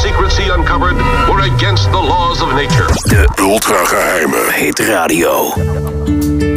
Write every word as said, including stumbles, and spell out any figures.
secrets he uncovered were against the laws of nature. De ultrageheime Hit Radio.